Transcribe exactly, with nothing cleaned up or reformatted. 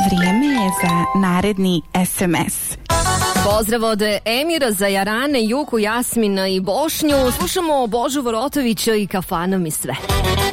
Vrijeme je za naredni es em es. Pozdrav od Emira za Jarane, Juku, Jasmina i Bošnju. Slušamo Božu Vorotovića i Kafanom i sve.